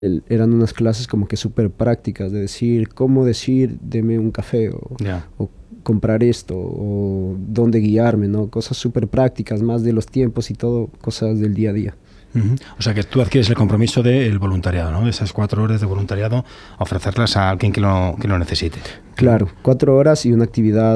Eran unas clases como que súper prácticas de decir, cómo decir, deme un café o comprar esto o dónde guiarme, ¿no? Cosas súper prácticas, más de los tiempos y todo, cosas del día a día. Uh-huh. O sea que tú adquieres el compromiso del voluntariado, ¿no? De esas 4 horas de voluntariado, ofrecerlas a alguien que lo necesite. Claro, 4 horas y una actividad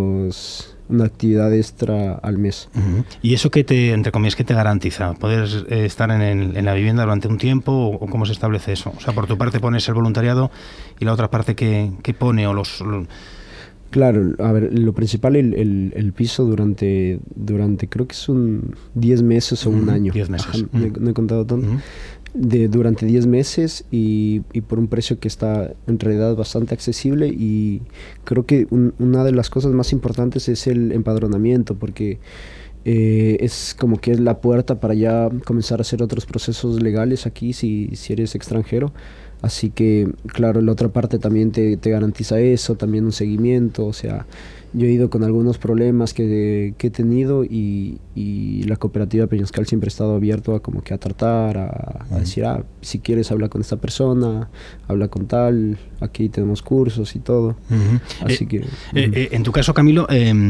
extra al mes. Uh-huh. ¿Y eso qué te, entre comillas, qué te garantiza? ¿Poder estar en la vivienda durante un tiempo o cómo se establece eso? O sea, por tu parte pones el voluntariado y la otra parte ¿qué pone o los... Claro, a ver, lo principal, el piso durante creo que son 10 meses o un año. 10 meses. Ajá, no he contado tanto. Durante 10 meses y por un precio que está en realidad bastante accesible, y creo que una de las cosas más importantes es el empadronamiento, porque es como que es la puerta para ya comenzar a hacer otros procesos legales aquí si eres extranjero. Así que, claro, la otra parte también te garantiza eso, también un seguimiento. O sea, yo he ido con algunos problemas que he tenido y la cooperativa Peñascal siempre ha estado abierto a como que a tratar, a decir, si quieres habla con esta persona, habla con tal, aquí tenemos cursos y todo. Así que... en tu caso, Camilo,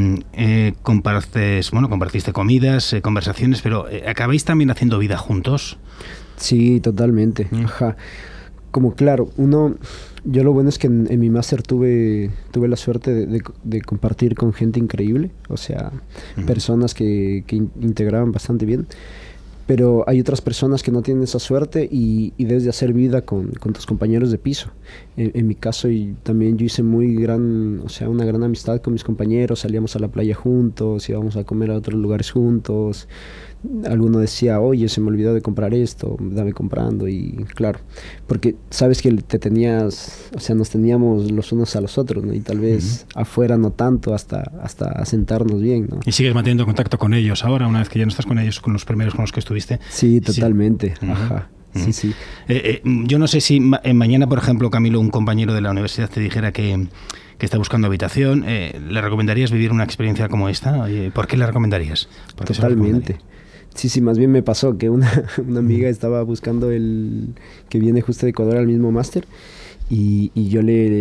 compartiste comidas, conversaciones, pero ¿acabáis también haciendo vida juntos? Sí, totalmente. Ajá. Como claro, yo lo bueno es que en mi máster tuve la suerte de compartir con gente increíble, o sea, personas que integraban bastante bien, pero hay otras personas que no tienen esa suerte y debes de hacer vida con tus compañeros de piso. En mi caso también yo hice una gran amistad con mis compañeros, salíamos a la playa juntos, íbamos a comer a otros lugares juntos. Alguno decía, oye, se me olvidó de comprar esto, dame comprando. Y claro, porque sabes que nos teníamos los unos a los otros, ¿no? Y tal vez afuera no tanto, hasta asentarnos bien, ¿no? ¿Y sigues manteniendo contacto con ellos ahora, una vez que ya no estás con ellos, con los primeros con los que estuviste? Sí, totalmente. Sí. Ajá. Sí. Yo no sé si mañana, por ejemplo, Camilo, un compañero de la universidad te dijera que está buscando habitación, ¿le recomendarías vivir una experiencia como esta? ¿Por qué le recomendarías? Totalmente. Sí, más bien me pasó que una amiga estaba buscando que viene justo de Ecuador al mismo máster y yo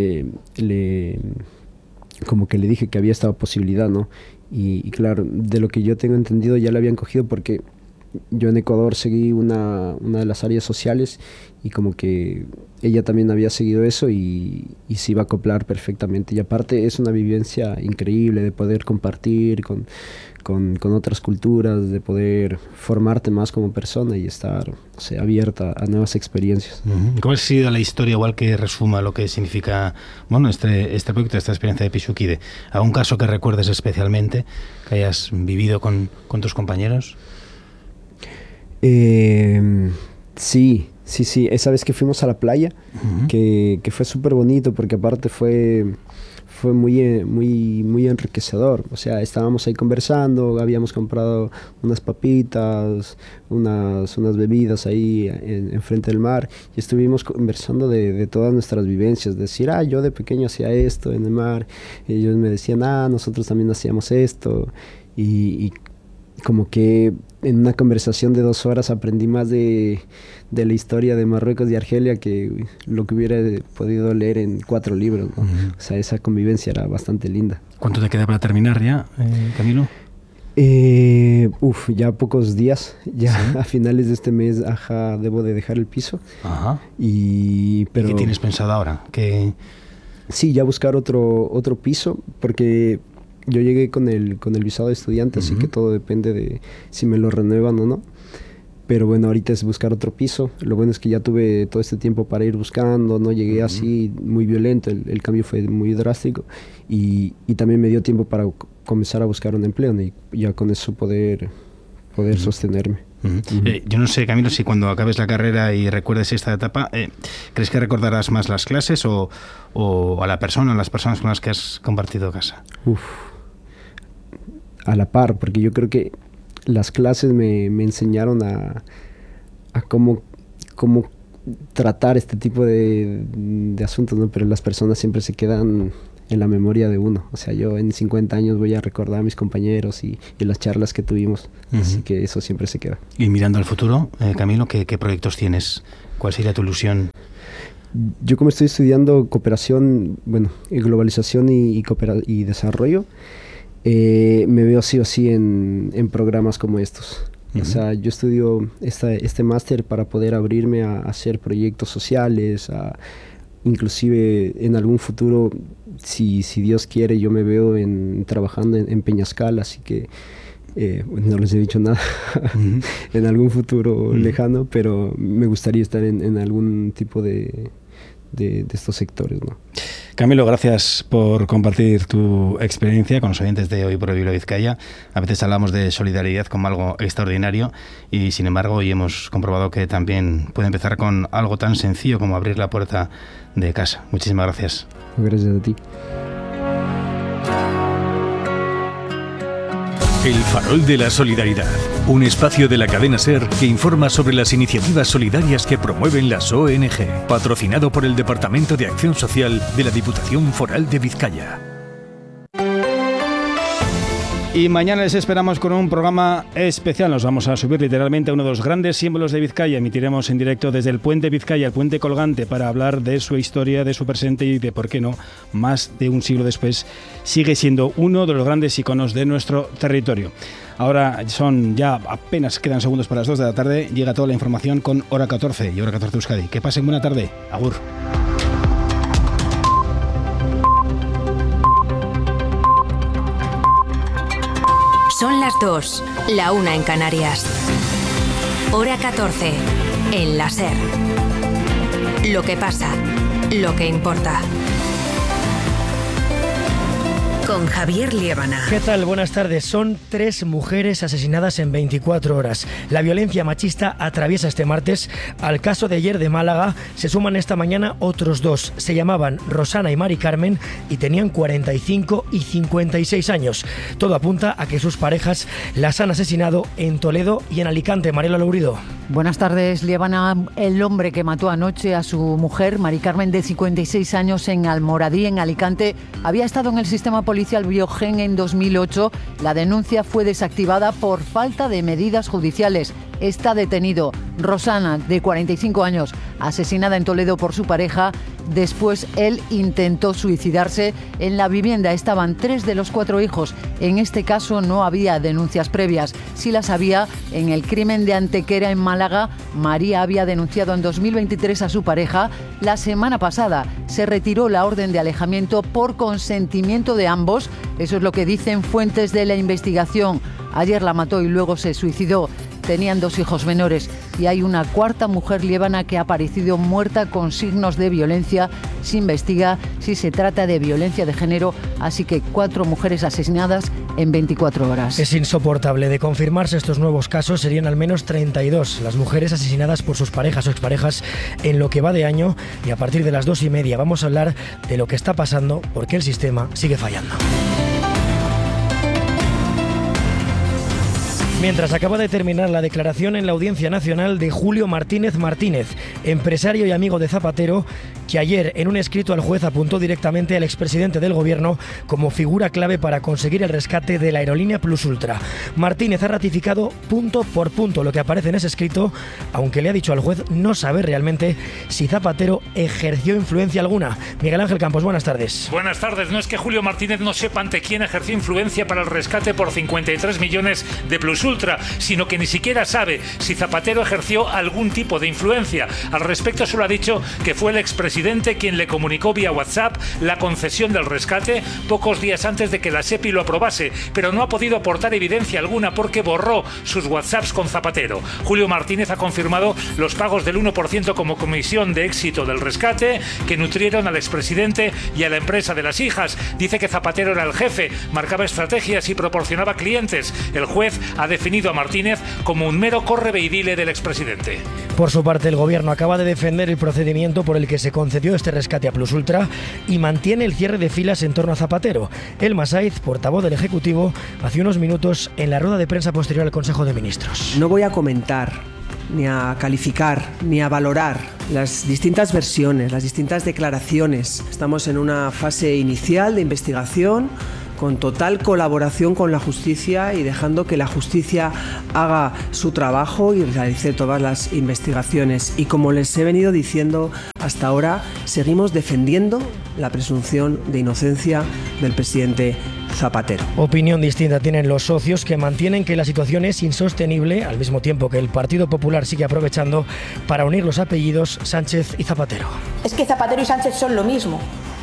como que le dije que había esta posibilidad, ¿no? Y claro, de lo que yo tengo entendido ya la habían cogido porque yo en Ecuador seguí una de las áreas sociales y como que ella también había seguido eso y se iba a acoplar perfectamente. Y aparte es una vivencia increíble de poder compartir con otras culturas, de poder formarte más como persona y estar, abierta a nuevas experiencias. ¿Cómo ha sido la historia, igual que resuma lo que significa este proyecto, esta experiencia de Pixukide? ¿Algún caso que recuerdes especialmente, que hayas vivido con tus compañeros? Sí. Esa vez que fuimos a la playa, que fue súper bonito porque aparte fue muy enriquecedor. O sea, estábamos ahí conversando, habíamos comprado unas papitas, unas bebidas ahí enfrente del mar y estuvimos conversando de todas nuestras vivencias. Decir, yo de pequeño hacía esto en el mar. Ellos me decían, nosotros también hacíamos esto. Y como que en una conversación de 2 horas aprendí más de la historia de Marruecos y Argelia que lo que hubiera podido leer en 4 libros, ¿no? O sea, esa convivencia era bastante linda. ¿Cuánto te queda para terminar ya, Camilo? Ya pocos días, ya ¿sí? A finales de este mes, debo de dejar el piso. Ajá. Pero, ¿qué tienes pensado ahora? Sí, ya buscar otro piso, porque yo llegué con el visado de estudiante, así que todo depende de si me lo renuevan o no. Pero bueno, ahorita es buscar otro piso. Lo bueno es que ya tuve todo este tiempo para ir buscando, no llegué así muy violento, el cambio fue muy drástico y también me dio tiempo para comenzar a buscar un empleo, ¿no? Y ya con eso poder sostenerme. Yo no sé, Camilo, si cuando acabes la carrera y recuerdes esta etapa, ¿crees que recordarás más las clases o a la persona, a las personas con las que has compartido casa? A la par, porque yo creo que las clases me enseñaron a cómo tratar este tipo de asuntos, ¿no? Pero las personas siempre se quedan la memoria de uno. O sea, yo en 50 años voy a recordar a mis compañeros y las charlas que tuvimos. Así que eso siempre se queda. Y mirando al futuro, Camilo, ¿qué proyectos tienes? ¿Cuál sería tu ilusión? Yo, como estoy estudiando cooperación, globalización y desarrollo, me veo sí o sí en programas como estos. O sea, yo estudio este máster para poder abrirme a hacer proyectos sociales, inclusive en algún futuro, si Dios quiere, yo me veo trabajando en Peñascal, así que no les he dicho nada en algún futuro lejano, pero me gustaría estar en algún tipo de estos sectores, ¿no? Camilo, gracias por compartir tu experiencia con los oyentes de Hoy por Hoy Bilbao Vizcaya. A veces hablamos de solidaridad como algo extraordinario y, sin embargo, hoy hemos comprobado que también puede empezar con algo tan sencillo como abrir la puerta de casa. Muchísimas gracias. Gracias a ti. El Farol de la Solidaridad, un espacio de la cadena SER que informa sobre las iniciativas solidarias que promueven las ONG, patrocinado por el Departamento de Acción Social de la Diputación Foral de Vizcaya. Y mañana les esperamos con un programa especial. Nos vamos a subir literalmente a uno de los grandes símbolos de Vizcaya. Emitiremos en directo desde el Puente Vizcaya, el Puente Colgante, para hablar de su historia, de su presente y de, por qué no, más de un siglo después, sigue siendo uno de los grandes iconos de nuestro territorio. Ahora son ya apenas quedan segundos para las 2 de la tarde. Llega toda la información con Hora 14 y Hora 14 Euskadi. Que pasen buena tarde. Agur. Son las 2, la 1 en Canarias. Hora 14, en la SER. Lo que pasa, lo que importa. Con Javier Liébana. ¿Qué tal? Buenas tardes. Son 3 mujeres asesinadas en 24 horas. La violencia machista atraviesa este martes. Al caso de ayer de Málaga se suman esta mañana otros 2. Se llamaban Rosana y Mari Carmen y tenían 45 y 56 años. Todo apunta a que sus parejas las han asesinado en Toledo y en Alicante. Mariela Lourido. Buenas tardes, Liébana. El hombre que mató anoche a su mujer, Mari Carmen, de 56 años, en Almoradí, en Alicante, había estado en el sistema policial Biogen en 2008. La denuncia fue desactivada por falta de medidas judiciales. Está detenido. Rosana, de 45 años, asesinada en Toledo por su pareja. Después él intentó suicidarse. En la vivienda estaban 3 de los 4 hijos. En este caso no había denuncias previas. Sí las había en el crimen de Antequera en Málaga. María había denunciado en 2023 a su pareja. La semana pasada se retiró la orden de alejamiento por consentimiento de ambos. Eso es lo que dicen fuentes de la investigación. Ayer la mató y luego se suicidó. Tenían 2 hijos menores y hay una 4ª mujer liébana que ha aparecido muerta con signos de violencia. Se investiga si se trata de violencia de género, así que 4 mujeres asesinadas en 24 horas. Es insoportable. De confirmarse estos nuevos casos, serían al menos 32 las mujeres asesinadas por sus parejas o exparejas en lo que va de año, y a partir de las 2:30 vamos a hablar de lo que está pasando porque el sistema sigue fallando. Mientras acaba de terminar la declaración en la Audiencia Nacional de Julio Martínez Martínez, empresario y amigo de Zapatero, que ayer en un escrito al juez apuntó directamente al expresidente del gobierno como figura clave para conseguir el rescate de la aerolínea Plus Ultra. Martínez ha ratificado punto por punto lo que aparece en ese escrito, aunque le ha dicho al juez no saber realmente si Zapatero ejerció influencia alguna. Miguel Ángel Campos, buenas tardes. Buenas tardes. No es que Julio Martínez no sepa ante quién ejerció influencia para el rescate por 53 millones de Plus Ultra, sino que ni siquiera sabe si Zapatero ejerció algún tipo de influencia. Al respecto solo ha dicho que fue el expresidente quien le comunicó vía WhatsApp la concesión del rescate pocos días antes de que la SEPI lo aprobase, pero no ha podido aportar evidencia alguna porque borró sus WhatsApps con Zapatero. Julio Martínez ha confirmado los pagos del 1% como comisión de éxito del rescate que nutrieron al expresidente y a la empresa de las hijas. Dice que Zapatero era el jefe, marcaba estrategias y proporcionaba clientes. El juez ha definido a Martínez como un mero correveidile del expresidente. Por su parte, el gobierno acaba de defender el procedimiento por el que se concedió este rescate a Plus Ultra y mantiene el cierre de filas en torno a Zapatero. Elma Saiz, portavoz del Ejecutivo, hace unos minutos en la rueda de prensa posterior al Consejo de Ministros. No voy a comentar ni a calificar, ni a valorar las distintas versiones, las distintas declaraciones. Estamos en una fase inicial de investigación, con total colaboración con la justicia y dejando que la justicia haga su trabajo y realice todas las investigaciones. Y como les he venido diciendo hasta ahora, seguimos defendiendo la presunción de inocencia del presidente Zapatero. Opinión distinta tienen los socios, que mantienen que la situación es insostenible, al mismo tiempo que el Partido Popular sigue aprovechando para unir los apellidos Sánchez y Zapatero. Es que Zapatero y Sánchez son lo mismo.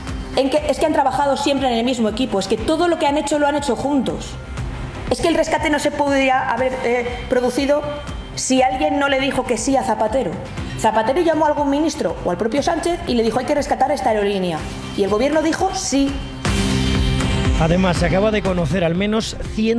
Es que han trabajado siempre en el mismo equipo, es que todo lo que han hecho lo han hecho juntos. Es que el rescate no se podría haber producido si alguien no le dijo que sí a Zapatero. Zapatero llamó a algún ministro o al propio Sánchez y le dijo: hay que rescatar esta aerolínea. Y el gobierno dijo sí. Además, se acaba de conocer al menos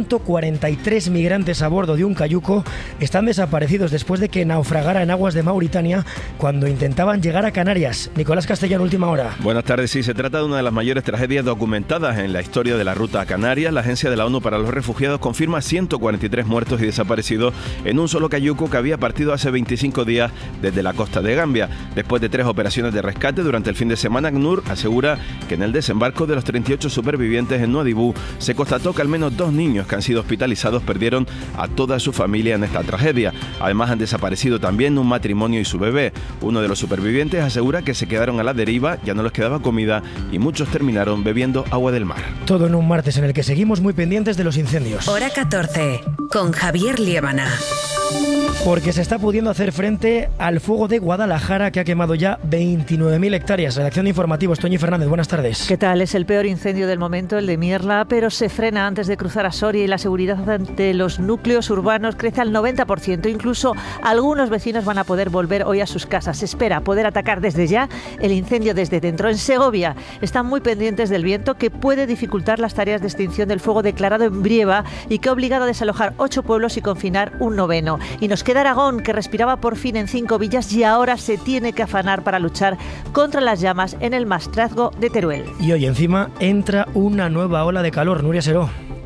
143 migrantes a bordo de un cayuco están desaparecidos después de que naufragara en aguas de Mauritania cuando intentaban llegar a Canarias. Nicolás Castellano, última hora. Buenas tardes. Sí, se trata de una de las mayores tragedias documentadas en la historia de la ruta a Canarias. La Agencia de la ONU para los Refugiados confirma 143 muertos y desaparecidos en un solo cayuco que había partido hace 25 días desde la costa de Gambia. Después de 3 operaciones de rescate durante el fin de semana, ACNUR asegura que en el desembarco de los 38 supervivientes en Nuadhibou se constató que al menos 2 niños que han sido hospitalizados perdieron a toda su familia en esta tragedia. Además, han desaparecido también un matrimonio y su bebé. Uno de los supervivientes asegura que se quedaron a la deriva, ya no les quedaba comida y muchos terminaron bebiendo agua del mar. Todo en un martes en el que seguimos muy pendientes de los incendios. Hora 14, con Javier Liébana. Porque se está pudiendo hacer frente al fuego de Guadalajara, que ha quemado ya 29.000 hectáreas. Redacción de Informativos, Toñi Fernández, buenas tardes. ¿Qué tal? Es el peor incendio del momento, el de Mierla, pero se frena antes de cruzar a Soria y la seguridad ante los núcleos urbanos crece al 90%. Incluso algunos vecinos van a poder volver hoy a sus casas. Se espera poder atacar desde ya el incendio desde dentro. En Segovia están muy pendientes del viento, que puede dificultar las tareas de extinción del fuego declarado en Brieva y que ha obligado a desalojar 8 pueblos y confinar un 9º. Y nos queda Aragón, que respiraba por fin en 5 villas y ahora se tiene que afanar para luchar contra las llamas en el Maestrazgo de Teruel. Y hoy encima entra una nueva ola de calor. Nuria Seró.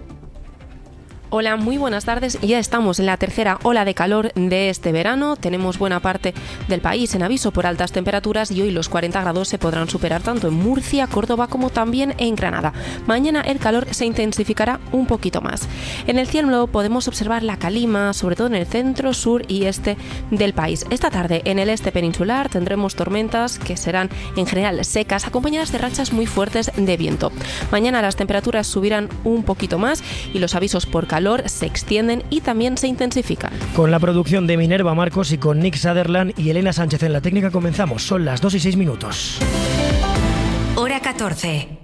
Hola, muy buenas tardes. Ya estamos en la tercera ola de calor de este verano. Tenemos buena parte del país en aviso por altas temperaturas y hoy los 40 grados se podrán superar tanto en Murcia, Córdoba como también en Granada. Mañana el calor se intensificará un poquito más. En el cielo podemos observar la calima, sobre todo en el centro, sur y este del país. Esta tarde en el este peninsular tendremos tormentas que serán en general secas, acompañadas de rachas muy fuertes de viento. Mañana las temperaturas subirán un poquito más y los avisos por calor se extienden y también se intensifican. Con la producción de Minerva Marcos y con Nick Sutherland y Elena Sánchez en la técnica comenzamos. Son las 2:06. Hora 14.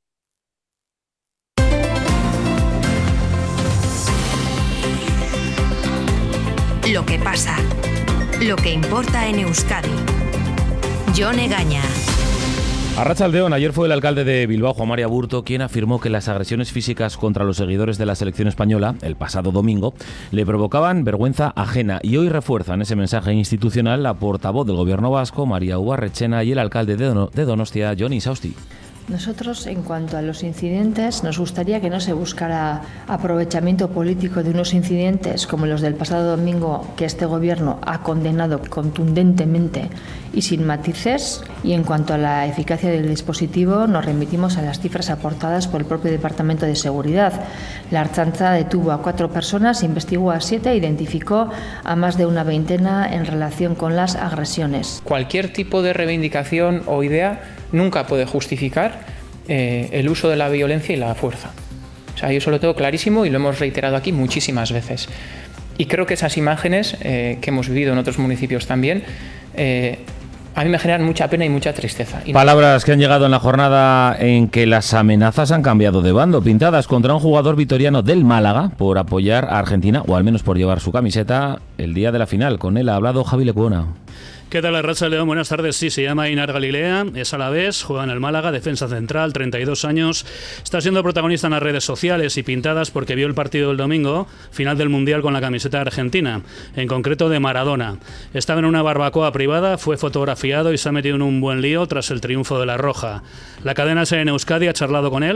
Lo que pasa. Lo que importa en Euskadi. Jon Egaña. Arratsaldeon, ayer fue el alcalde de Bilbao, Juan María Burto, quien afirmó que las agresiones físicas contra los seguidores de la selección española, el pasado domingo, le provocaban vergüenza ajena. Y hoy refuerzan ese mensaje institucional la portavoz del gobierno vasco, María Ubarretxena, y el alcalde de Donostia, Jon Isausti. Nosotros, en cuanto a los incidentes, nos gustaría que no se buscara aprovechamiento político de unos incidentes como los del pasado domingo, que este gobierno ha condenado contundentemente y sin matices. Y en cuanto a la eficacia del dispositivo, nos remitimos a las cifras aportadas por el propio Departamento de Seguridad. La Ertzaintza detuvo a 4 personas, investigó a 7 e identificó a más de una veintena en relación con las agresiones. Cualquier tipo de reivindicación o idea nunca puede justificar el uso de la violencia y la fuerza. O sea, yo eso lo tengo clarísimo y lo hemos reiterado aquí muchísimas veces. Y creo que esas imágenes que hemos vivido en otros municipios también, a mí me generan mucha pena y mucha tristeza. Palabras que han llegado en la jornada en que las amenazas han cambiado de bando, pintadas contra un jugador vitoriano del Málaga por apoyar a Argentina, o al menos por llevar su camiseta el día de la final. Con él ha hablado Javi Lecuona. ¿Qué tal, Arratsaldeon? Buenas tardes. Sí, se llama Einar Galilea, es alavés, juega en el Málaga, defensa central, 32 años. Está siendo protagonista en las redes sociales y pintadas porque vio el partido del domingo, final del Mundial con la camiseta argentina, en concreto de Maradona. Estaba en una barbacoa privada, fue fotografiado y se ha metido en un buen lío tras el triunfo de la Roja. La cadena SER en Euskadi ha charlado con él.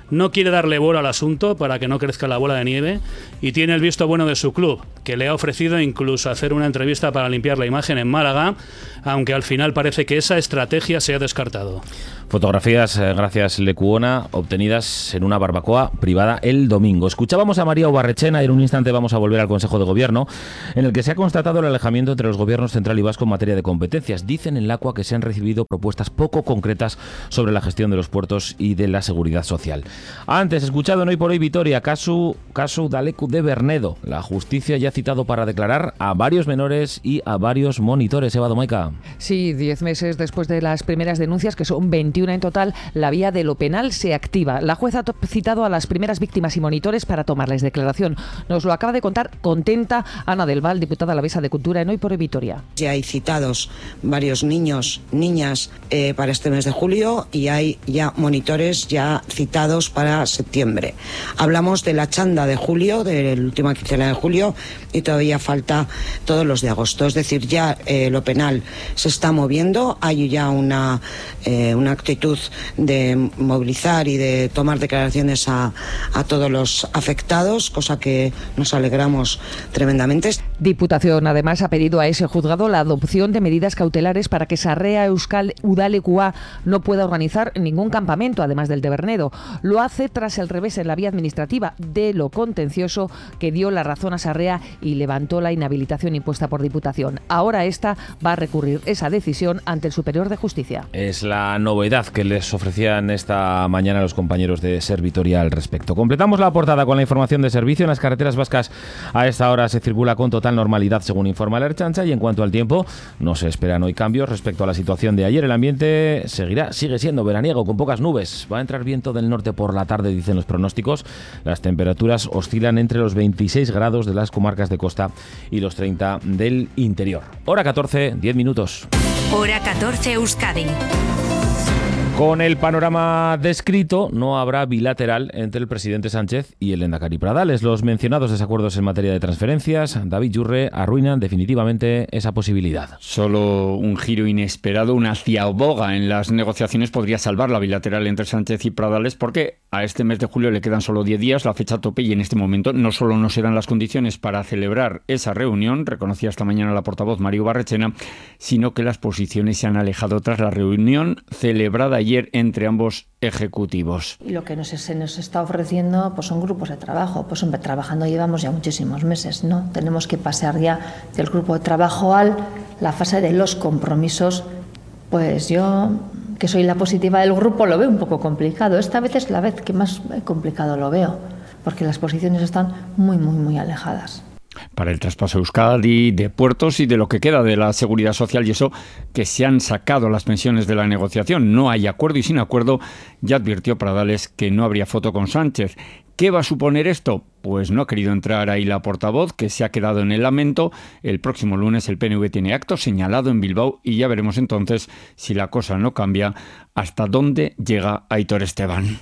no quiere darle bola al asunto para que no crezca la bola de nieve y tiene el visto bueno de su club, que le ha ofrecido incluso hacer una entrevista para limpiar la imagen en Málaga, aunque al final parece que esa estrategia se ha descartado. Fotografías, gracias Lecuona, obtenidas en una barbacoa privada el domingo. Escuchábamos a María Ubarrechena y en un instante vamos a volver al Consejo de Gobierno, en el que se ha constatado el alejamiento entre los gobiernos central y vasco en materia de competencias. Dicen en Lacua que se han recibido propuestas poco concretas sobre la gestión de los puertos y de la seguridad social. Antes, escuchado en Hoy por Hoy Vitoria, caso Daleku de Bernedo. La justicia ya ha citado para declarar a varios menores y a varios monitores. Eva Domaica. Sí, 10 meses después de las primeras denuncias, que son 21 en total, la vía de lo penal se activa. La jueza ha citado a las primeras víctimas y monitores para tomarles declaración. Nos lo acaba de contar contenta Ana del Val, diputada alavesa de Cultura en Hoy por Hoy Vitoria. Ya hay citados varios niños, niñas para este mes de julio y hay ya monitores ya citados para septiembre. Hablamos de la chanda de julio, de la última quincena de julio, y todavía falta todos los de agosto. Es decir, ya lo penal se está moviendo, hay ya una actitud de movilizar y de tomar declaraciones a todos los afectados, cosa que nos alegramos tremendamente. Diputación además ha pedido a ese juzgado la adopción de medidas cautelares para que Sarrea Euskal Udalekua no pueda organizar ningún campamento, además del de Bernedo. Lo hace tras el revés en la vía administrativa de lo contencioso que dio la razón a Sarrea y levantó la inhabilitación impuesta por Diputación. Ahora esta va a recurrir esa decisión ante el Superior de Justicia. Es la novedad que les ofrecían esta mañana los compañeros de Ser Vitoria al respecto. Completamos la portada con la información de servicio. En las carreteras vascas a esta hora se circula con total normalidad, según informa la Ertzaintza, y en cuanto al tiempo, no se esperan hoy cambios respecto a la situación de ayer. El ambiente sigue siendo veraniego, con pocas nubes. Va a entrar viento del norte por la tarde, dicen los pronósticos. Las temperaturas oscilan entre los 26 grados de las comarcas de costa y los 30 del interior. Hora 14, 10 minutos. Hora 14 Euskadi. Con el panorama descrito, no habrá bilateral entre el presidente Sánchez y el lehendakari Pradales. Los mencionados desacuerdos en materia de transferencias, David Yurre, arruinan definitivamente esa posibilidad. Solo un giro inesperado, una ciaboga en las negociaciones podría salvar la bilateral entre Sánchez y Pradales, porque a este mes de julio le quedan solo 10 días, la fecha tope, y en este momento no solo no se dan las condiciones para celebrar esa reunión, reconocía esta mañana la portavoz María Ubarrechena, sino que las posiciones se han alejado tras la reunión celebrada ayer entre ambos ejecutivos. Y lo que se nos está ofreciendo pues son grupos de trabajo. Pues hombre, trabajando llevamos ya muchísimos meses, ¿no? Tenemos que pasar ya del grupo de trabajo a la fase de los compromisos. Pues yo, que soy la positiva del grupo, lo veo un poco complicado. Esta vez es la vez que más complicado lo veo, porque las posiciones están muy alejadas. Para el traspaso a Euskadi de puertos y de lo que queda de la seguridad social, y eso que se han sacado las pensiones de la negociación. No hay acuerdo, y sin acuerdo ya advirtió Pradales que no habría foto con Sánchez. ¿Qué va a suponer esto? Pues no ha querido entrar ahí la portavoz, que se ha quedado en el lamento. El próximo lunes el PNV tiene acto señalado en Bilbao y ya veremos entonces, si la cosa no cambia, hasta dónde llega Aitor Esteban.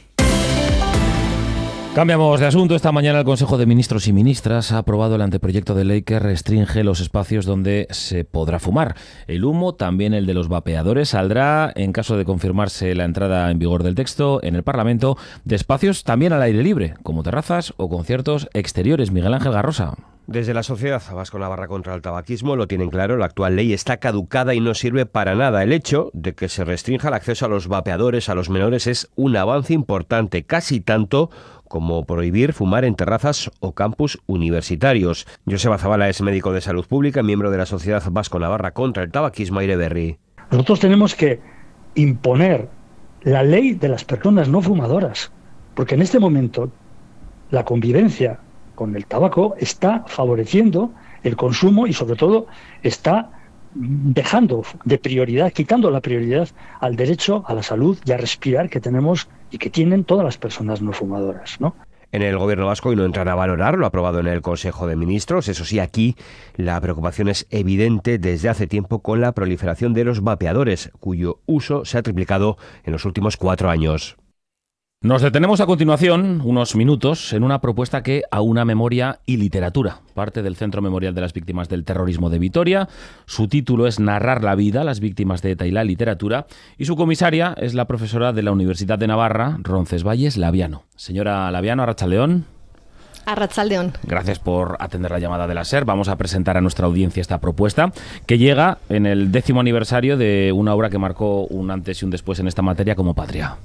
Cambiamos de asunto. Esta mañana el Consejo de Ministros y Ministras ha aprobado el anteproyecto de ley que restringe los espacios donde se podrá fumar. El humo, también el de los vapeadores, saldrá, en caso de confirmarse la entrada en vigor del texto, en el Parlamento, de espacios también al aire libre, como terrazas o conciertos exteriores. Miguel Ángel Garrosa. Desde la Sociedad Vasco-Navarra contra el Tabaquismo lo tienen claro, la actual ley está caducada y no sirve para nada. El hecho de que se restrinja el acceso a los vapeadores a los menores es un avance importante, casi tanto como prohibir fumar en terrazas o campus universitarios. Joseba Zabala es médico de salud pública, miembro de la Sociedad Vasco-Navarra contra el Tabaquismo, Aire Berri. Nosotros tenemos que imponer la ley de las personas no fumadoras, porque en este momento la convivencia con el tabaco está favoreciendo el consumo y sobre todo está dejando de prioridad, quitando la prioridad al derecho a la salud y a respirar que tenemos y que tienen todas las personas no fumadoras, ¿no? En el Gobierno vasco hoy no entran a valorar lo aprobado en el Consejo de Ministros. Eso sí, aquí la preocupación es evidente desde hace tiempo con la proliferación de los vapeadores, cuyo uso se ha triplicado en los últimos 4 años. Nos detenemos a continuación, unos minutos, en una propuesta que aúna memoria y literatura. Parte del Centro Memorial de las Víctimas del Terrorismo de Vitoria. Su título es Narrar la vida, las víctimas de ETA y la literatura. Y su comisaria es la profesora de la Universidad de Navarra, Roncesvalles Laviano. Señora Laviano, arratsaldeón. Arratsaldeón. Gracias por atender la llamada de la SER. Vamos a presentar a nuestra audiencia esta propuesta que llega en el 10º aniversario de una obra que marcó un antes y un después en esta materia como Patria.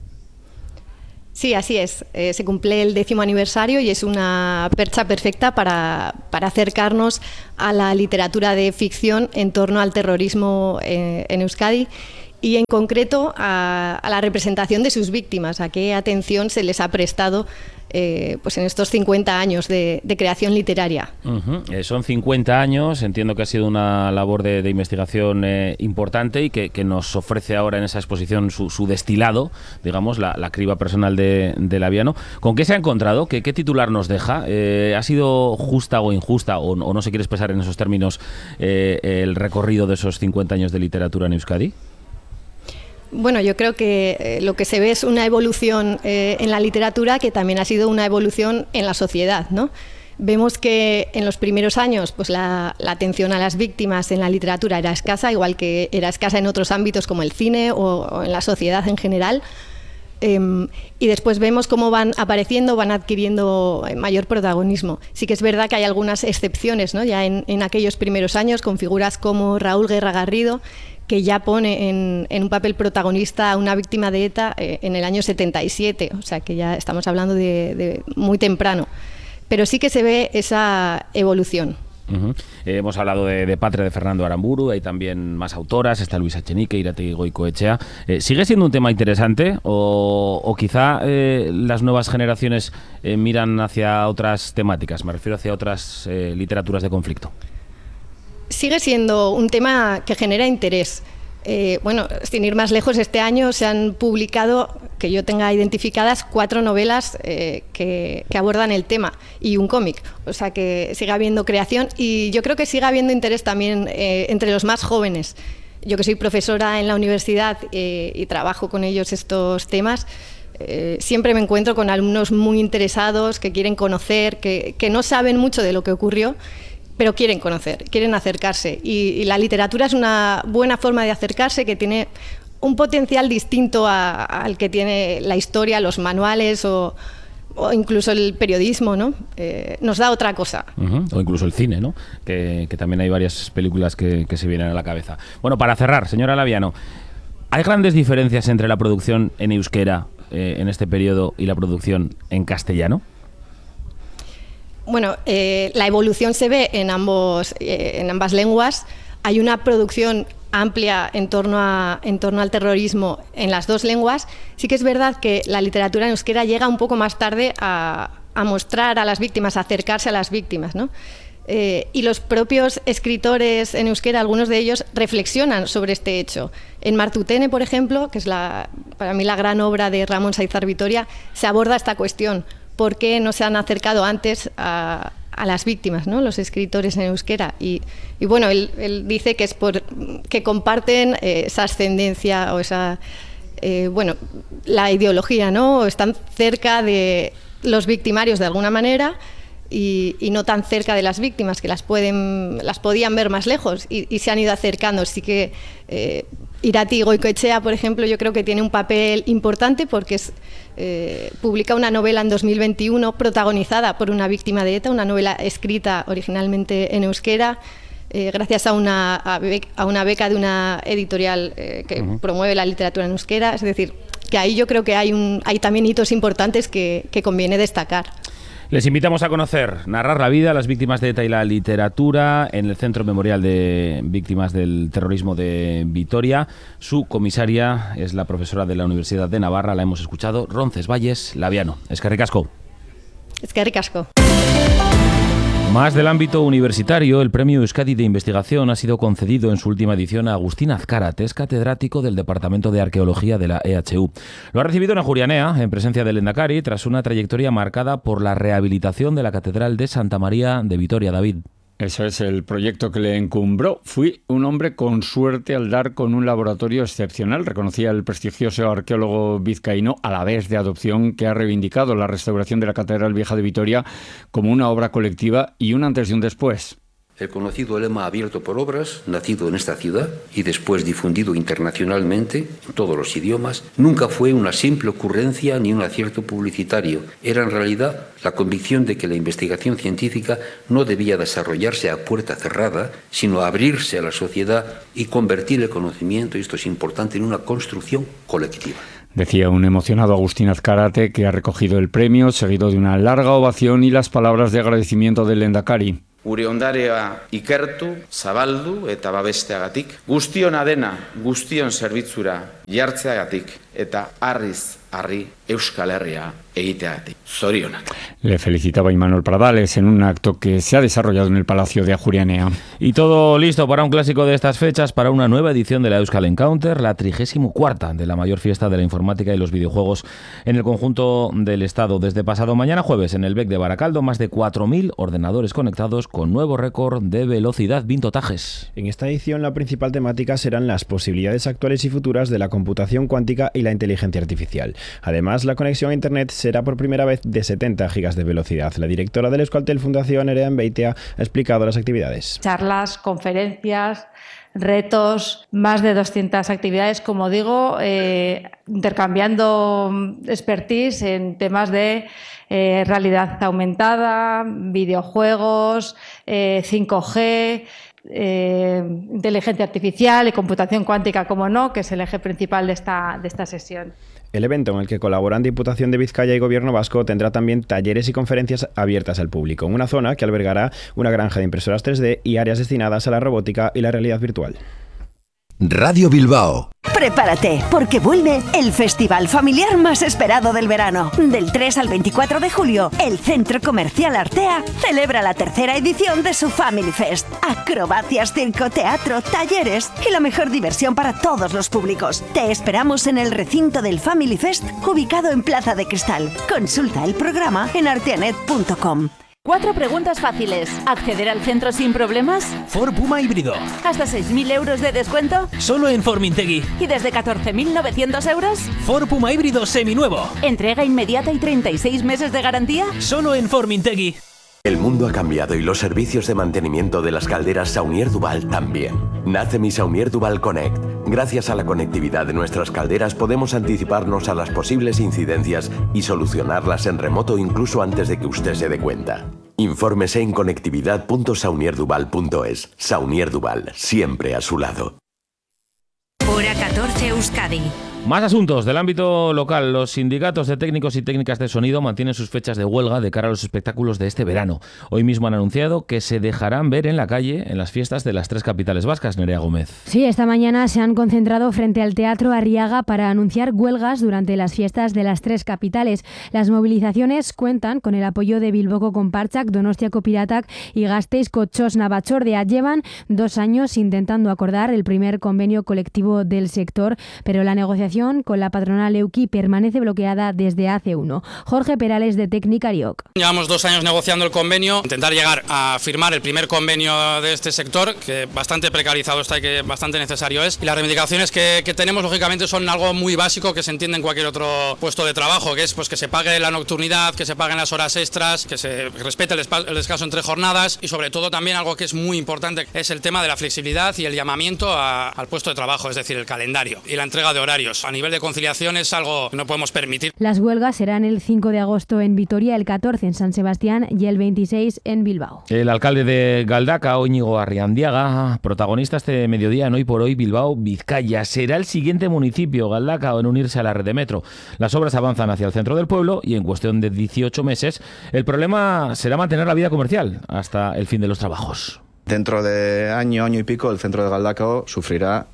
Sí, así es. Se cumple el 10º aniversario y es una percha perfecta para acercarnos a la literatura de ficción en torno al terrorismo en Euskadi y en concreto a la representación de sus víctimas, a qué atención se les ha prestado pues en estos 50 años de creación literaria. Son 50 años, entiendo que ha sido una labor de investigación importante y que nos ofrece ahora en esa exposición su destilado, digamos, la criba personal de Laviano. ¿Con qué se ha encontrado? ¿Qué titular nos deja? ¿Ha sido justa o injusta, o no se quiere expresar en esos términos, el recorrido de esos 50 años de literatura en Euskadi? Bueno, yo creo que lo que se ve es una evolución en la literatura que también ha sido una evolución en la sociedad, ¿no? Vemos que en los primeros años pues la atención a las víctimas en la literatura era escasa, igual que era escasa en otros ámbitos como el cine o en la sociedad en general. Y después vemos cómo van apareciendo, van adquiriendo mayor protagonismo. Sí que es verdad que hay algunas excepciones, ¿no? Ya en aquellos primeros años, con figuras como Raúl Guerra Garrido, que ya pone en un papel protagonista a una víctima de ETA en el año 77, o sea que ya estamos hablando de muy temprano. Pero sí que se ve esa evolución. Hemos hablado de Patria de Fernando Aramburu, hay también más autoras, está Luisa Echenique, Irategui Goicoechea. ¿Sigue siendo un tema interesante o quizá las nuevas generaciones miran hacia otras temáticas? Me refiero hacia otras literaturas de conflicto. Sigue siendo un tema que genera interés. Bueno, sin ir más lejos, este año se han publicado, que yo tenga identificadas, 4 novelas que abordan el tema y un cómic. O sea que sigue habiendo creación y yo creo que sigue habiendo interés también entre los más jóvenes. Yo que soy profesora en la universidad y trabajo con ellos estos temas, siempre me encuentro con alumnos muy interesados, que quieren conocer, que no saben mucho de lo que ocurrió, pero quieren conocer, quieren acercarse. Y la literatura es una buena forma de acercarse que tiene un potencial distinto al que tiene la historia, los manuales o incluso el periodismo, ¿no? Nos da otra cosa. O incluso el cine, ¿no? Que también hay varias películas que se vienen a la cabeza. Bueno, para cerrar, señora Laviano, ¿hay grandes diferencias entre la producción en euskera en este periodo y la producción en castellano? Bueno, la evolución se ve en ambas lenguas. Hay una producción amplia en torno al terrorismo en las dos lenguas. Sí que es verdad que la literatura en euskera llega un poco más tarde a mostrar a las víctimas, a acercarse a las víctimas, ¿no? Y los propios escritores en euskera, algunos de ellos, reflexionan sobre este hecho. En Martutene, por ejemplo, que es para mí la gran obra de Ramón Saizar Vitoria, se aborda esta cuestión. ¿Por qué no se han acercado antes a las víctimas, ¿no? Los escritores en euskera? Y bueno, él dice que es que comparten esa ascendencia o esa, la ideología, ¿no? O están cerca de los victimarios de alguna manera y no tan cerca de las víctimas, que las podían ver más lejos y se han ido acercando. Así que Irategui Goicoechea, por ejemplo, yo creo que tiene un papel importante porque publica una novela en 2021 protagonizada por una víctima de ETA, una novela escrita originalmente en euskera, gracias a una beca de una editorial que promueve la literatura en euskera. Es decir, que ahí yo creo que hay también hitos importantes que conviene destacar. Les invitamos a conocer Narrar la vida, las víctimas de ETA y la literatura en el Centro Memorial de Víctimas del Terrorismo de Vitoria. Su comisaria es la profesora de la Universidad de Navarra, la hemos escuchado, Roncesvalles Laviano. Eskerrik asko. Eskerrik asko. Más del ámbito universitario, el Premio Euskadi de Investigación ha sido concedido en su última edición a Agustín Azcarat, es catedrático del Departamento de Arqueología de la EHU. Lo ha recibido en Ajurianea, en presencia del Lehendakari, tras una trayectoria marcada por la rehabilitación de la Catedral de Santa María de Vitoria. David. Eso es el proyecto que le encumbró. Fui un hombre con suerte al dar con un laboratorio excepcional, reconocía el prestigioso arqueólogo vizcaíno, a la vez de adopción, que ha reivindicado la restauración de la Catedral Vieja de Vitoria como una obra colectiva y un antes y un después. El conocido lema abierto por obras, nacido en esta ciudad y después difundido internacionalmente en todos los idiomas, nunca fue una simple ocurrencia ni un acierto publicitario. Era en realidad la convicción de que la investigación científica no debía desarrollarse a puerta cerrada, sino abrirse a la sociedad y convertir el conocimiento, y esto es importante, en una construcción colectiva. Decía un emocionado Agustín Azcárate, que ha recogido el premio, seguido de una larga ovación y las palabras de agradecimiento del Lehendakari. Gure ondarea ikertu, zabaldu eta babesteagatik, guztiona dena guztion zerbitzura jartzeagatik eta harriz harri Euskal Herria egiteagatik. Zorionak. Le felicitaba Imanol Pradales en un acto que se ha desarrollado en el Palacio de Ajurianea. Y todo listo para un clásico de estas fechas, para una nueva edición de la Euskal Encounter, la 34ª de la mayor fiesta de la informática y los videojuegos en el conjunto del Estado. Desde pasado mañana jueves en el BEC de Baracaldo, más de 4.000 ordenadores conectados con nuevo récord de velocidad. Vinto Tajes. En esta edición la principal temática serán las posibilidades actuales y futuras de la computación cuántica y la inteligencia artificial. Además, la conexión a Internet será por primera vez de 70 gigas de velocidad. La directora del Euskaltel Fundación, Nerea Enbeitea, ha explicado las actividades. Charlas, conferencias, retos, más de 200 actividades, como digo, intercambiando expertise en temas de realidad aumentada, videojuegos, 5G, inteligencia artificial y computación cuántica, como no, que es el eje principal de esta sesión. El evento, en el que colaboran Diputación de Vizcaya y Gobierno Vasco, tendrá también talleres y conferencias abiertas al público, en una zona que albergará una granja de impresoras 3D y áreas destinadas a la robótica y la realidad virtual. Radio Bilbao. Prepárate, porque vuelve el festival familiar más esperado del verano. Del 3 al 24 de julio, el Centro Comercial Artea celebra la tercera edición de su Family Fest. Acrobacias, circo, teatro, talleres y la mejor diversión para todos los públicos. Te esperamos en el recinto del Family Fest, ubicado en Plaza de Cristal. Consulta el programa en arteanet.com. 4 preguntas fáciles. ¿Acceder al centro sin problemas? Ford Puma híbrido. ¿Hasta 6.000 euros de descuento? Solo en Formintegui. ¿Y desde 14.900 euros? Ford Puma híbrido seminuevo. ¿Entrega inmediata y 36 meses de garantía? Solo en Formintegui. El mundo ha cambiado y los servicios de mantenimiento de las calderas Saunier Duval también. Nace mi Saunier Duval Connect. Gracias a la conectividad de nuestras calderas podemos anticiparnos a las posibles incidencias y solucionarlas en remoto incluso antes de que usted se dé cuenta. Infórmese en conectividad.saunierduval.es. Saunier Duval, siempre a su lado. Hora 14 Euskadi. Más asuntos del ámbito local. Los sindicatos de técnicos y técnicas de sonido mantienen sus fechas de huelga de cara a los espectáculos de este verano. Hoy mismo han anunciado que se dejarán ver en la calle en las fiestas de las 3 capitales vascas. Nerea Gómez. Sí, esta mañana se han concentrado frente al Teatro Arriaga para anunciar huelgas durante las fiestas de las 3 capitales. Las movilizaciones cuentan con el apoyo de Bilboko Konpartsak, Donostiako Piratak y Gasteizko Txosna Batzordea. Llevan 2 años intentando acordar el primer convenio colectivo del sector, pero la negociación con la patronal Euki permanece bloqueada desde hace 1. Jorge Perales, de Tecnicariok. Llevamos 2 años negociando el convenio, intentar llegar a firmar el primer convenio de este sector, que bastante precarizado está y que bastante necesario es. Y las reivindicaciones que tenemos, lógicamente, son algo muy básico que se entiende en cualquier otro puesto de trabajo, que es pues que se pague la nocturnidad, que se paguen las horas extras, que se respete el descanso entre jornadas y, sobre todo, también algo que es muy importante es el tema de la flexibilidad y el llamamiento al puesto de trabajo, es decir, el calendario y la entrega de horarios. A nivel de conciliación es algo que no podemos permitir. Las huelgas serán el 5 de agosto en Vitoria, el 14 en San Sebastián y el 26 en Bilbao. El alcalde de Galdakao, Íñigo Arriandiaga, protagonista este mediodía en Hoy por Hoy Bilbao, Vizcaya. Será el siguiente municipio, Galdakao, en unirse a la red de metro. Las obras avanzan hacia el centro del pueblo y en cuestión de 18 meses el problema será mantener la vida comercial hasta el fin de los trabajos. Dentro de año y pico, el centro de Galdakao sufrirá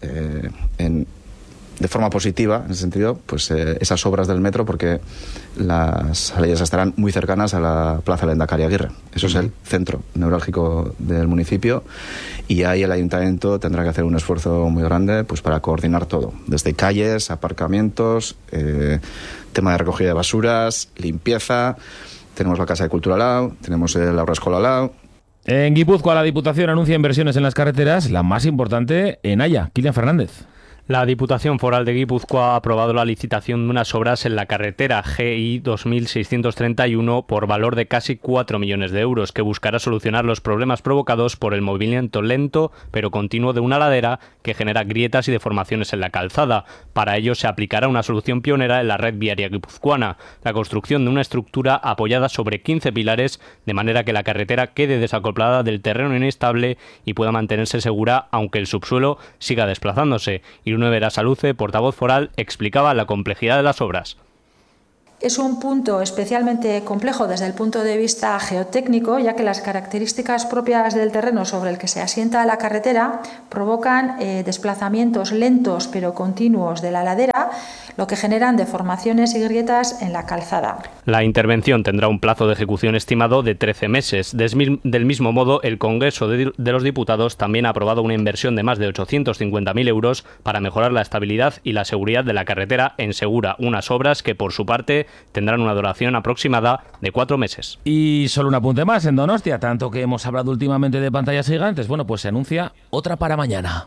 de forma positiva, en ese sentido, pues esas obras del metro, porque las salidas estarán muy cercanas a la Plaza Lehendakari Aguirre. Eso es el centro neurálgico del municipio y ahí el ayuntamiento tendrá que hacer un esfuerzo muy grande pues para coordinar todo, desde calles, aparcamientos, tema de recogida de basuras, limpieza. Tenemos la Casa de Cultura al lado, tenemos la Obra Escola al lado. En Guipúzcoa, la Diputación anuncia inversiones en las carreteras, la más importante en Haya. Kilian Fernández. La Diputación Foral de Guipúzcoa ha aprobado la licitación de unas obras en la carretera GI 2631 por valor de casi 4 millones de euros, que buscará solucionar los problemas provocados por el movimiento lento pero continuo de una ladera que genera grietas y deformaciones en la calzada. Para ello se aplicará una solución pionera en la red viaria guipuzcoana, la construcción de una estructura apoyada sobre 15 pilares, de manera que la carretera quede desacoplada del terreno inestable y pueda mantenerse segura aunque el subsuelo siga desplazándose. Irune Berasaluce, portavoz foral, explicaba la complejidad de las obras. Es un punto especialmente complejo desde el punto de vista geotécnico, ya que las características propias del terreno sobre el que se asienta la carretera provocan desplazamientos lentos pero continuos de la ladera, lo que generan deformaciones y grietas en la calzada. La intervención tendrá un plazo de ejecución estimado de 13 meses. Del mismo modo, el Congreso de los Diputados también ha aprobado una inversión de más de 850.000 euros para mejorar la estabilidad y la seguridad de la carretera en Segura, unas obras que, por su parte, tendrán una duración aproximada de 4 meses. Y solo un apunte más, en Donostia, tanto que hemos hablado últimamente de pantallas gigantes, bueno, pues se anuncia otra para mañana.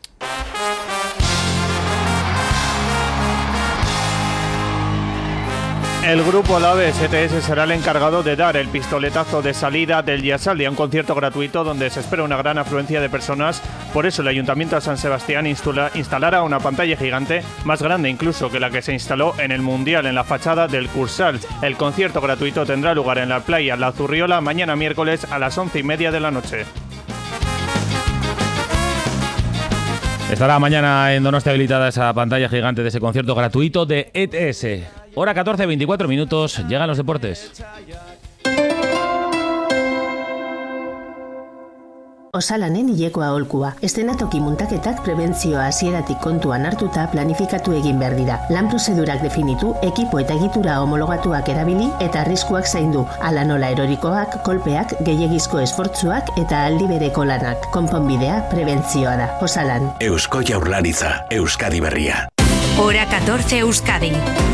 El grupo Alaves ETS será el encargado de dar el pistoletazo de salida del Yasaldi a un concierto gratuito donde se espera una gran afluencia de personas. Por eso el Ayuntamiento de San Sebastián instalará una pantalla gigante, más grande incluso que la que se instaló en el Mundial en la fachada del Cursal. El concierto gratuito tendrá lugar en la playa La Zurriola mañana miércoles a las 11:30 de la noche. Estará mañana en Donostia habilitada esa pantalla gigante de ese concierto gratuito de ETS. Hora 14, 24 minutos, llegan los deportes. Osalanen hilekoa aholkua. Eszenatoki muntaketak prebentzioa hasieratik kontuan hartuta planifikatu egin behar dira. Lan prozedurak definitu, ekipo eta egitura homologatuak erabili eta arriskuak zaindu. Hala nola erorikoak, kolpeak, gehiegizko esfortzuak eta aldi bereko lanak. Konponbidea prebentzioa da. Osalan. Eusko Jaurlaritza, Euskadi Berria. Hora 14 Euskadi.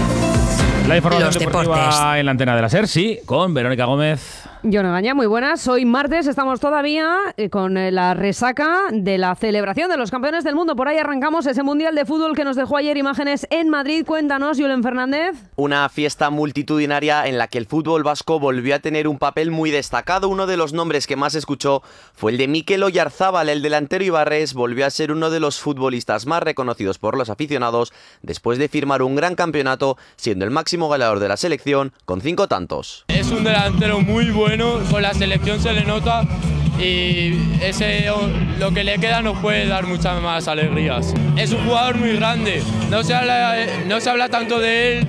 La información deportiva en la antena de la SER, sí, con Verónica Gómez. Yone Gaña, muy buenas. Hoy martes estamos todavía con la resaca de la celebración de los campeones del mundo. Por ahí arrancamos ese Mundial de Fútbol que nos dejó ayer imágenes en Madrid. Cuéntanos, Julen Fernández. Una fiesta multitudinaria en la que el fútbol vasco volvió a tener un papel muy destacado. Uno de los nombres que más escuchó fue el de Mikel Oyarzábal. El delantero ibarrés volvió a ser uno de los futbolistas más reconocidos por los aficionados después de firmar un gran campeonato, siendo el máximo goleador de la selección con 5 tantos. Es un delantero muy bueno, con la selección se le nota y lo que le queda nos puede dar muchas más alegrías. Es un jugador muy grande, no se habla tanto de él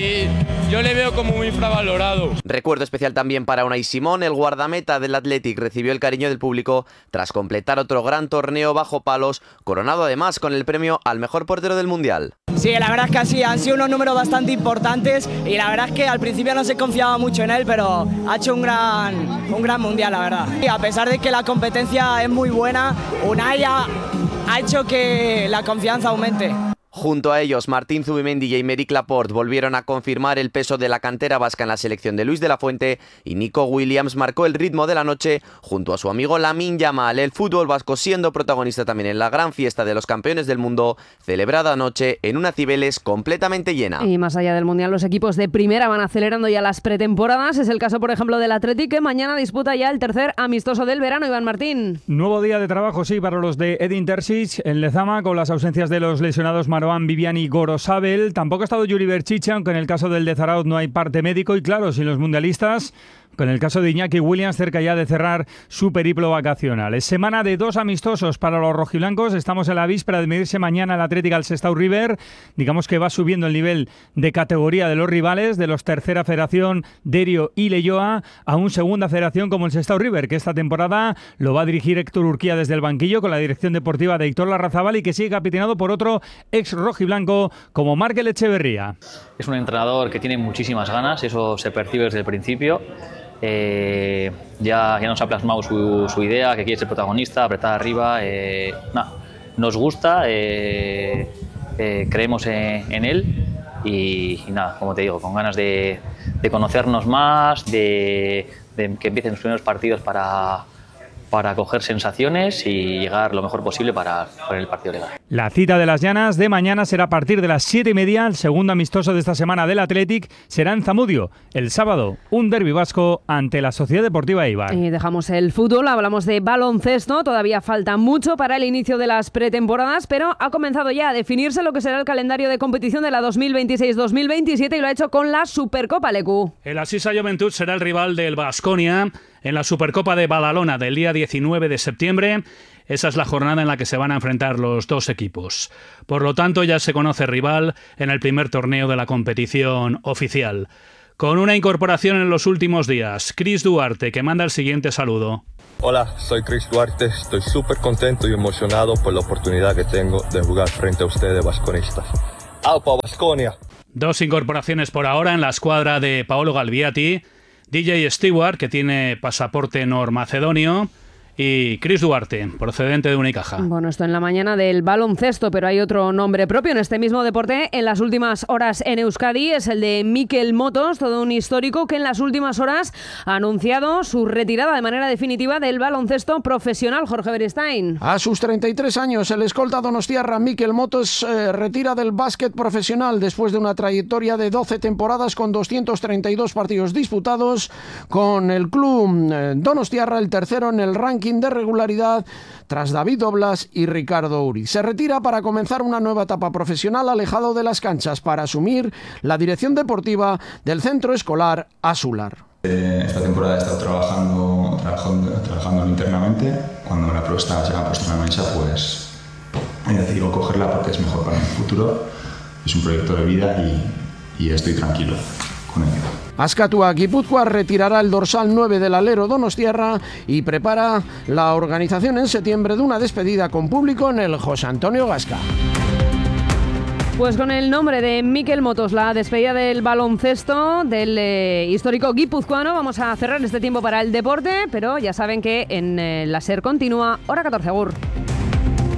y yo le veo como muy infravalorado. Recuerdo especial también para Unai Simón. El guardameta del Athletic recibió el cariño del público tras completar otro gran torneo bajo palos, coronado además con el premio al mejor portero del Mundial. Sí, la verdad es que sí, han sido unos números bastante importantes y la verdad es que al principio no se confiaba mucho en él, pero ha hecho un gran Mundial, la verdad. Y a pesar de que la competencia es muy buena, Unai ha hecho que la confianza aumente. Junto a ellos, Martín Zubimendi y Aymeric Laporte volvieron a confirmar el peso de la cantera vasca en la selección de Luis de la Fuente y Nico Williams marcó el ritmo de la noche junto a su amigo Lamine Yamal. El fútbol vasco siendo protagonista también en la gran fiesta de los campeones del mundo, celebrada anoche en una Cibeles completamente llena. Y más allá del Mundial, los equipos de primera van acelerando ya las pretemporadas. Es el caso, por ejemplo, del Athletic, que mañana disputa ya el tercer amistoso del verano. Iván Martín. Nuevo día de trabajo, sí, para los de Edin Terzic en Lezama, con las ausencias de los lesionados Marouane Viviani y Gorosabel. Tampoco ha estado Yuri Berchicha, aunque en el caso del de Zarauz no hay parte médico. Y claro, sin los mundialistas, con el caso de Iñaki Williams cerca ya de cerrar su periplo vacacional. Es semana de 2 amistosos para los rojiblancos. Estamos en la víspera de medirse mañana el Athletic al Sestao River. Digamos que va subiendo el nivel de categoría de los rivales, de los tercera federación, Derio y Leioa, a un segunda federación como el Sestao River, que esta temporada lo va a dirigir Héctor Urquía desde el banquillo con la dirección deportiva de Héctor Larrazábal y que sigue capitanado por otro ex rojiblanco como Markel Echeverría. Es un entrenador que tiene muchísimas ganas, eso se percibe desde el principio. Ya nos ha plasmado su idea, que quiere ser protagonista, apretar arriba. Nos gusta, creemos en él y nada, como te digo, con ganas de conocernos más, de que empiecen los primeros partidos para para coger sensaciones y llegar lo mejor posible para el partido legal. La cita de las Llanas de mañana será a partir de las 7:30. El segundo amistoso de esta semana del Athletic será en Zamudio. El sábado, un derbi vasco ante la Sociedad Deportiva Eibar. Y dejamos el fútbol, hablamos de baloncesto. Todavía falta mucho para el inicio de las pretemporadas, pero ha comenzado ya a definirse lo que será el calendario de competición de la 2026-2027 y lo ha hecho con la Supercopa, Lecu. El Asisa Joventut será el rival del Baskonia en la Supercopa de Badalona del día 19 de septiembre. Esa es la jornada en la que se van a enfrentar los dos equipos. Por lo tanto, ya se conoce rival en el primer torneo de la competición oficial. Con una incorporación en los últimos días, Chris Duarte, que manda el siguiente saludo. Hola, soy Chris Duarte. Estoy súper contento y emocionado por la oportunidad que tengo de jugar frente a ustedes, vasconistas. ¡Aupa, Baskonia! Dos incorporaciones por ahora en la escuadra de Paolo Galviati. DJ Stewart, que tiene pasaporte normacedonio, y Chris Duarte, procedente de Unicaja. Bueno, esto en la mañana del baloncesto, pero hay otro nombre propio en este mismo deporte en las últimas horas en Euskadi, es el de Mikel Motos, todo un histórico que en las últimas horas ha anunciado su retirada de manera definitiva del baloncesto profesional. Jorge Beristain. A sus 33 años, el escolta donostiarra Mikel Motos retira del básquet profesional después de una trayectoria de 12 temporadas con 232 partidos disputados, con el club donostiarra el tercero en el ranking de regularidad tras David Doblas y Ricardo Uri. Se retira para comenzar una nueva etapa profesional alejado de las canchas para asumir la dirección deportiva del centro escolar Asular. Esta temporada he estado trabajando internamente. Cuando la propuesta se me ha puesto en la mesa, pues he decidido cogerla porque es mejor para mi futuro. Es un proyecto de vida y estoy tranquilo con ello. Azkatua Gipuzkoa retirará el dorsal 9 del alero donostiarra y prepara la organización en septiembre de una despedida con público en el José Antonio Gasca. Pues con el nombre de Mikel Motos, la despedida del baloncesto del histórico guipuzcoano, vamos a cerrar este tiempo para el deporte, pero ya saben que en la SER continúa Hora 14 Agur.